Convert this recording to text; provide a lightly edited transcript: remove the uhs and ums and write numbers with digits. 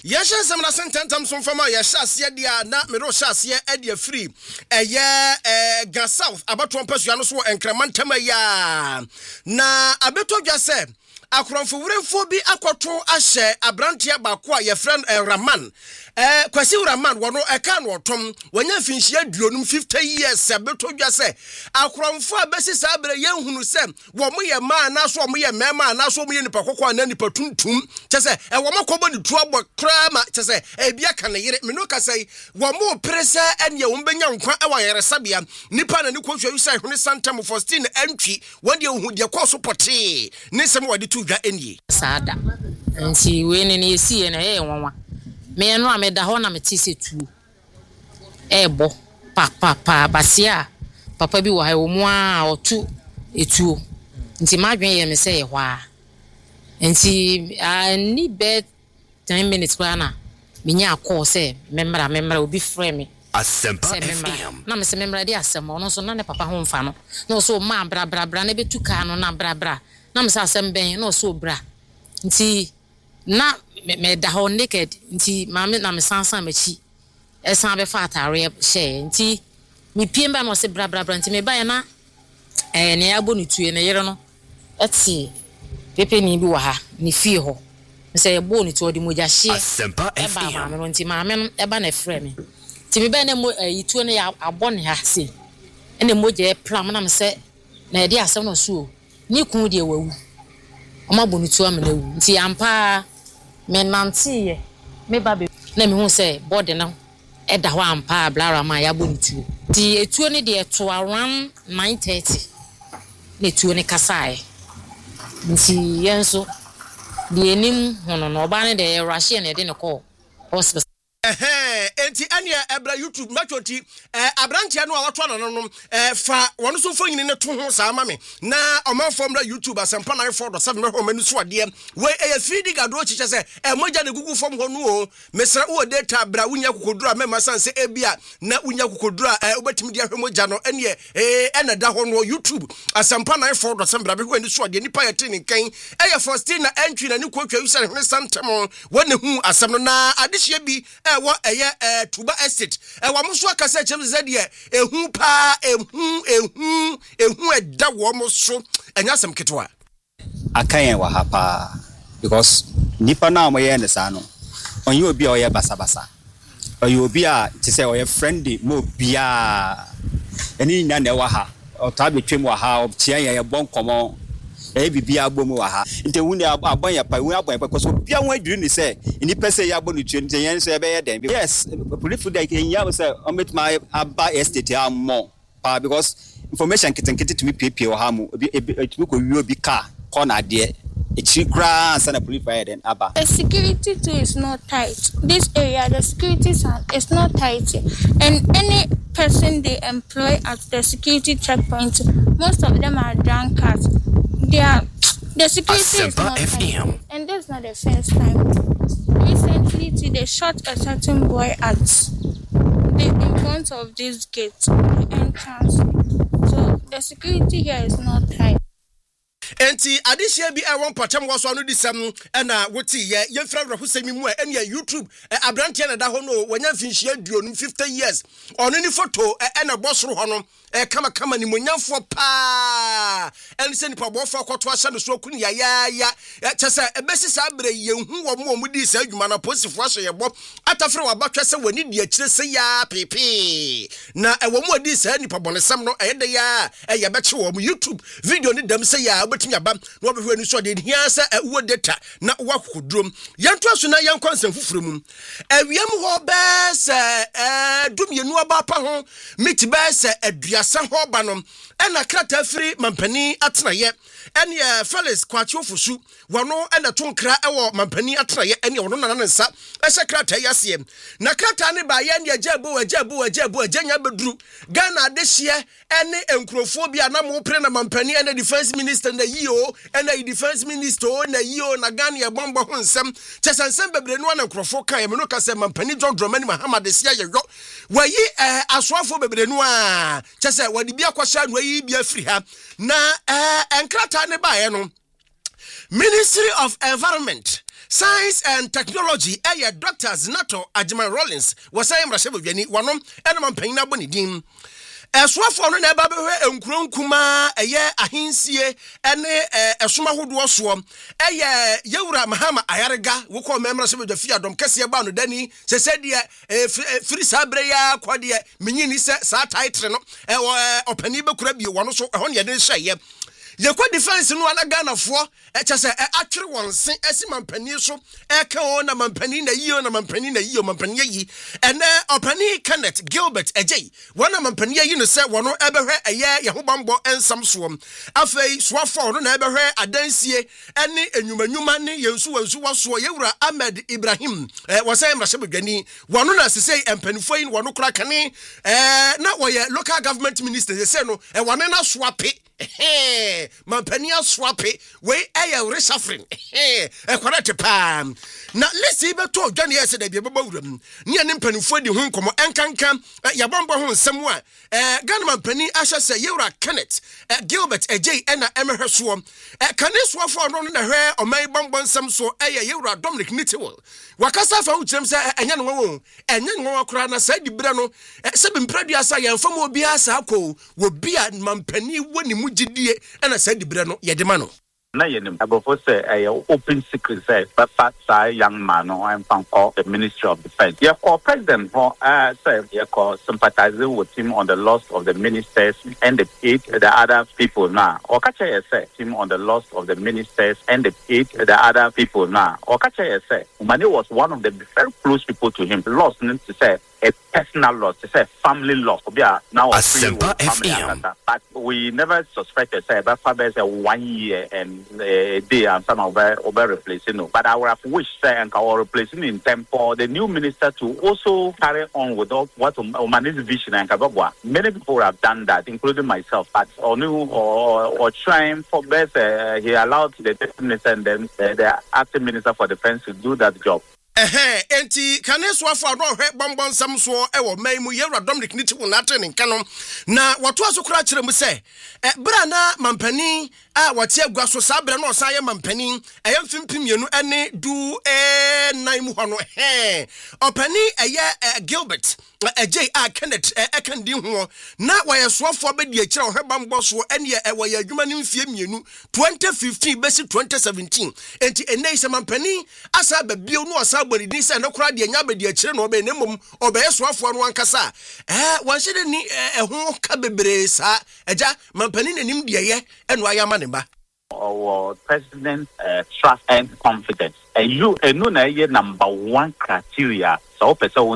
Yesha some sententam some from Yesha Sia na Miro Shasia Edia free Gas South about 1 person and Cramantama ya na abeto just said Akronfo wurenfo bi akoto ahye abrantia bakwa ye friend Raman kwasi Raman wono eka no otom wanya finhia aduonum 50 years abeto dwa se akronfo abesi sabre yenhunu se wo mo ye ma na so mo ye mema na so mo ye nipa kokko na nipa tuntum chese wo makobo ni tu abo krama chese bia ka ne yire meno ka sei wo mo prese ene wo benya nkwa e wa yere sabia nipa na ne kohwa yu sai hune Santam Faustin antwi wode hu de koso pote ne sem wode tu dwa enie sada nti we ne ne esi na ye nwanwa me no ameda ho na meti setu ebo pa basia papa bi wo ha wo mu a otu etuo nti madwen ye me se ye hwa nti ni be 10 minutes plana minya call se memra obi frɛ me Asempa FM na me se memra di asem ono so na ne papa ho mfa no no so ma bra na betu ka no na bra na me se asem ben no so bra nti na me da ho naked nti mama na me sansan machi esan be fa atare she nti me piemba no se bra nti me ba na ne abo no tue ne yere no eti pepe ni bi wa ha ni fie ho me se ebo ni to di moja hye Asempa FM mama no nti mama no eba na frɛ me nti me ba na mo yituo ne ya abo ne ha se ene moja plam na me se na de asem no so ni kun de wawu omabo ni tuo amena wu nti ampa me nantie me babe na me hu se body na eda ho ampa blara ma ya bo ni tuo nti etuo ne de to around 9:30 na etuo ne kasae nti yenso de enim hono no oba ne de rush ne de ne call hospital enti ania ebra YouTube machoti abrantia no awato no fa wono so fonyini ne to ho saa ma me na omanfo mra YouTube Asempa 94.7 me ho manu so ade we feeding ado chiche se moja ne gugu fom ho no o mesra wo data bra wunya kokodura mema sanse ebia na wunya kokodura obetimi dia hwemoja no ene ena da ho no YouTube Asempa 94.7 bra be ho ani so ade nipa yete ne kan Faustin na entry na ne kwatwa yu se hwe Santam wone hu asem no na adehye bi wa Tuba Estate wa mo so akase chem ze de ehu pa ehu eda wo mo so enya sem ketwa akayen wa hapa because nipa na mo ye ne sa no onye obi a oye basabasa oye obi a ti se oye friendly mo bia eni nya na wa ha otabetwem wa ha obtia ye bon komo bibia agbomu wa ha nte wuni abon ya pa wuni abon pa so bia won adwiri ni se ni pese ya abon tu nte yen so e be ye den yes police food like yen say on met my aba estate am more because information kitenkete to me pepie wa ha mu etumi ko wi obi car corner de Chikra and police fire then Abba. The security too is not tight. This area, the security is not tight. And any person they employ at the security checkpoint, most of them are drunkards. The security is not tight. And that's not the first time. Recently, they shot a certain boy in front of this gate, the entrance. So the security here is not tight. Enti adishia bi won patam wo so anu disam na woti ye yemfra rahusemi mu ene YouTube abrantia na da ho no wanya finhia duonum 50 years ono ni photo na bosoro ho no kama ni monyamfo pa ene se nipa bofo akoto ahya no so kunu ya chese ebesi sa abre yehu wo mo di sa adwuma na posifo ahye ye bo atafre wa batwa se wani di akire se ya pepe na wo mo di sa nipa bonesam no de ya ye beche wo YouTube video ni dam se ya betumi aba no be hwani so de hia se wo data na wo akodrom yanto aso na yankwansan fufuremu awiem ho be se dum yenu aba pa ho miti be se aduasa ho ba no ena krata firi mampani atenaye ene Felix Kwachi Ofusu wono ena tonkra ewo mampani atenaye ene wono nana nsa ehye krata yase na krata ne ba ye ne ajabu aganya beduru Ghana adehye ene enkrofo bia na mo pre na mampani ene defense minister na yio ene defense minister na yio na Ghana ye bombo ho nsem chesansem bebre no na enkrofo kan ye me no ka se mampani John Dramani Mahama de sia ye yo wayi asoafo bebre no a chese wadi bia kwasha no yi bia firi ha na enkrata ne ba ye no Ministry of Environment Science and Technology Dr. Zinato Ajima Rollins was saying Rashabani one and Mampena Bonidim. Swafo no na ba behwe enkuro nkuma ahinsie ene esoma hodo so yewura mahama ayarega wo ko memra se bedwa fi adom kese ba no dani se de firi sabre ya kwade menyini se sa title no opani bekura bi wono so ho ne de hye Yekwa defense no ana Ghanafoɔ kyese atwere wonse esi mampani so eka o na mampani na yi o na mampani na yi o mampani yi ene opani Kenneth Gilbert Ejay wana mampani yi no se wono ebehwe ye hobambo ensam so afei soafo no na ebehwe adansie ene enwumanyuma ne yensu waso yewura Ahmed Ibrahim wasay mrashebedwani wono na sesei empanifo yi wono kura kane na woye local government minister se no wane na swape Mampania swape we reshuffling correct pam na let's see beto Johnny yesterday be bawuram ne ne mpanifo di ho nkomo enkanka yabombo ho nsem a Ghana mampani ahye se yewura Kenneth Gilbert Ejay na emehwe so kane swafo no na hwe oman bombo nsem so yewura Dominic Nitiwol wakasa fa ukyem se enye ne wo akora na sa dibere no se bempradua sa yemfam obi asa akọ wo bia mampani woni mugidie na sa dibere no yedema no na yenim abofo say open secret say but young man no I'm from the Ministry of Defense. Yeah, president say sympathizing with him on the loss of the ministers and the other people now. Okache say him on the loss of the ministers and the other people now. Okache say Umane was one of the very close people to him. Lost to say a personal loss, to say family loss. Now Asempa FM. But we never suspected say about 1 year and a day and some of replacing. But I would have wished say and our replacing in time for the new minister to also carry on with what Omane's vision and Kabagwa. Many people have done that, including myself. But or trying for best, he allowed the deputy minister and then the acting minister for defense to do that job. Enti kaneso afọ ado hwe bombon sam so ewo maimu yewura Dominic Nitiwol na atre nka no na wato aso kura kire mu se bra na mampani a wate agua so sa bra na osan ye mampani mfimpimienu ene du nan mu ho no opani Gilbert Ejay Kenneth ekandi ho na waye soafo be di akira hwe bambo so ene waye adwuma ne mfie mienu 2015 besi 2017 enti enei se mampani asa ba bio no osa bori din se na kura de nya be di akire no be nemom obaye soafo no ankasa wanhye ni ho ka bebre sa eja mampani nanim de ye eno ayama ne ba our president trust and confidence and you know na ye number 1 criteria so person